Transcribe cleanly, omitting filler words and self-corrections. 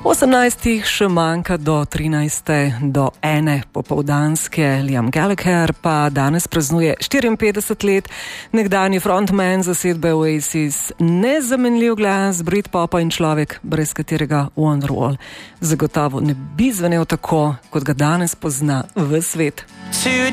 18 še manjka do 13. do 1. popoldanske. Liam Gallagher pa danes praznuje 54 let. Nekdanji frontman zasedbe Oasis, nezamenljiv glas Britpopa in človek, brez katerega Wonderwall zagotovo ne bi zvenel tako, kot ga danes pozna ves svet.